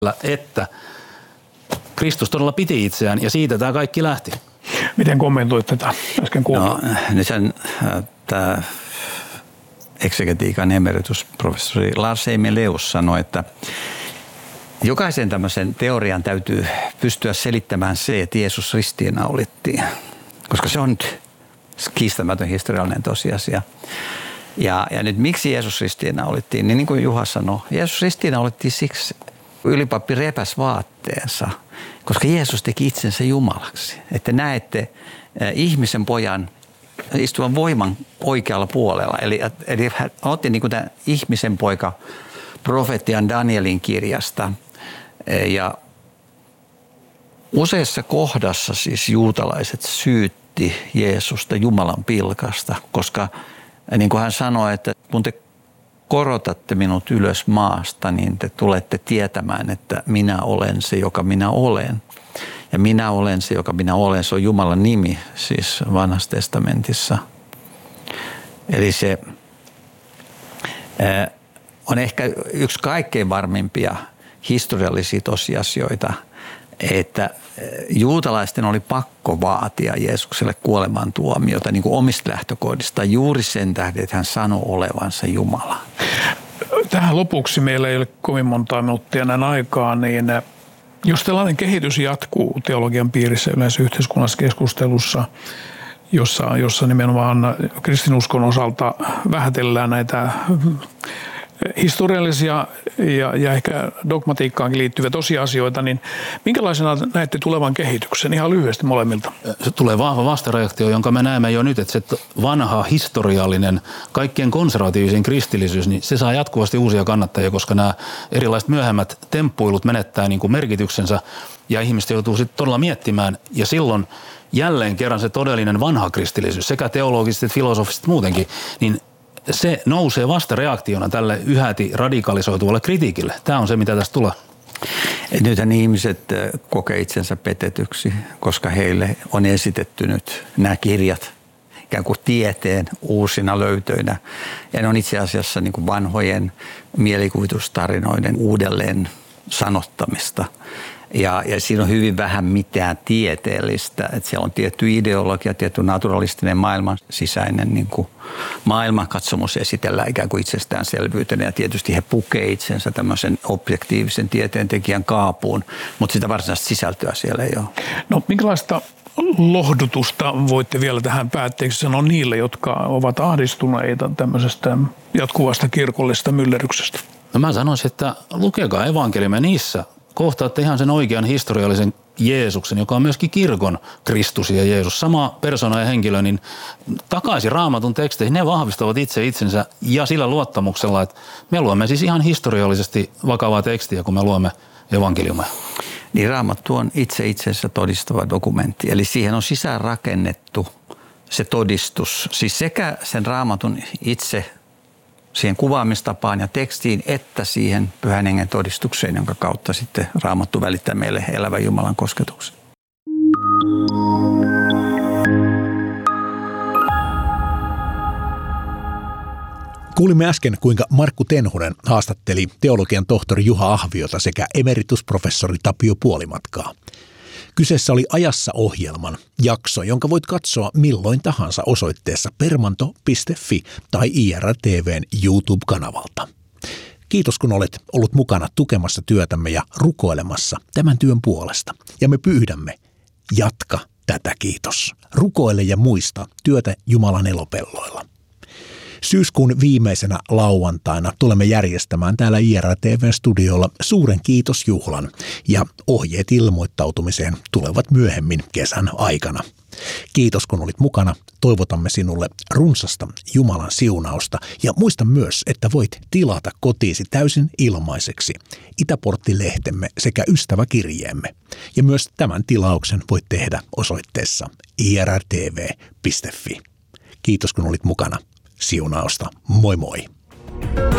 että Kristus todella piti itseään ja siitä tämä kaikki lähti. Miten kommentoit tätä äsken kuullut? No, tämä eksegetiikan emeritusprofessori Lars Emeleus sanoi, että jokaisen tämmöisen teorian täytyy pystyä selittämään se, että Jeesus ristiinnaulittiin, koska se on nyt kiistämätön historiallinen tosiasia. Ja nyt miksi Jeesus ristiinnaulittiin, niin kuin Juha sanoi, Jeesus ristiinnaulittiin siksi, ylipappi repäs vaatteensa, koska Jeesus teki itsensä Jumalaksi. Että näette ihmisen pojan istuvan voiman oikealla puolella. Eli hän otti niin kuin tämän ihmisen poika profetian Danielin kirjasta. Ja useassa kohdassa siis juutalaiset syytti Jeesusta Jumalan pilkasta, koska niin kuin hän sanoi, että kun te korotatte minut ylös maasta, niin te tulette tietämään, että minä olen se, joka minä olen. Ja minä olen se, joka minä olen. Se on Jumalan nimi, siis Vanhassa testamentissa. Eli se on ehkä yksi kaikkein varmimpia historiallisia tosiasioita, että juutalaisten oli pakko vaatia Jeesukselle kuolemantuomiota niin kuin omista lähtökohdista juuri sen tähden, että hän sanoi olevansa Jumala. Tähän lopuksi meillä ei ole kovin monta minuuttia enää aikaa, niin jos tällainen kehitys jatkuu teologian piirissä yleensä yhteiskunnallisessa keskustelussa, jossa nimenomaan kristinuskon osalta vähätellään näitä historiallisia ja ehkä dogmatiikkaankin liittyviä tosiasioita, niin minkälaisena näette tulevan kehityksen ihan lyhyesti molemmilta? Se tulee vahva vastareaktio, jonka me näemme jo nyt, että se vanha historiallinen, kaikkien konservatiivisen kristillisyys, niin se saa jatkuvasti uusia kannattajia, koska nämä erilaiset myöhemmät temppuilut menettää niin kuin merkityksensä ja ihmiset joutuu sitten todella miettimään ja silloin jälleen kerran se todellinen vanha kristillisyys, sekä teologisesti että filosofisesti muutenkin, niin se nousee vasta reaktiona tälle yhäti radikalisoituvalle kritiikille. Tämä on se, mitä tästä tulee. Nythän ihmiset kokee itsensä petetyksi, koska heille on esitetty nyt nämä kirjat ikään kuin tieteen uusina löytöinä. Ja ne on itse asiassa niin kuin vanhojen mielikuvitustarinoiden uudelleen sanottamista. Ja siinä on hyvin vähän mitään tieteellistä, että siellä on tietty ideologia, tietty naturalistinen maailman sisäinen niin kuin maailmankatsomus esitellään ikään kuin itsestäänselvyytenä ja tietysti he pukee itsensä tämmöisen objektiivisen tieteentekijän kaapuun, mutta sitä varsinaista sisältöä siellä ei ole. No minkälaista lohdutusta voitte vielä tähän päätteeksi sanoa niille, jotka ovat ahdistuneita tämmöisestä jatkuvasta kirkollisesta myllerryksestä? No mä sanoisin, että lukekaa evankeliumia niissä. Kohtaatte ihan sen oikean historiallisen Jeesuksen, joka on myöskin kirkon Kristus ja Jeesus. Sama persona ja henkilö, niin takaisin Raamatun teksteihin, ne vahvistavat itse itsensä ja sillä luottamuksella, että me luemme siis ihan historiallisesti vakavaa tekstiä, kun me luemme evankeliumia. Niin Raamattu on itse itsensä todistava dokumentti, eli siihen on sisään rakennettu se todistus, siis sekä sen Raamatun itse siihen kuvaamistapaan ja tekstiin, että siihen Pyhän Hengen todistukseen, jonka kautta sitten Raamattu välittää meille elävän Jumalan kosketuksen. Kuulimme äsken, kuinka Markku Tenhonen haastatteli teologian tohtori Juha Ahviota sekä emeritusprofessori Tapio Puolimatkaa. Kyseessä oli Ajassa ohjelman jakso, jonka voit katsoa milloin tahansa osoitteessa permanto.fi tai IRTV:n YouTube-kanavalta. Kiitos, kun olet ollut mukana tukemassa työtämme ja rukoilemassa tämän työn puolesta. Ja me pyydämme, jatka tätä, kiitos. Rukoile ja muista työtä Jumalan elopelloilla. Syyskuun viimeisenä lauantaina tulemme järjestämään täällä IRTV-studiolla suuren kiitosjuhlan ja ohjeet ilmoittautumiseen tulevat myöhemmin kesän aikana. Kiitos, kun olit mukana. Toivotamme sinulle runsasta Jumalan siunausta ja muista myös, että voit tilata kotiisi täysin ilmaiseksi Itäportti-lehtemme sekä ystäväkirjeemme. Ja myös tämän tilauksen voit tehdä osoitteessa irtv.fi. Kiitos, kun olit mukana. Siunausta. Moi moi.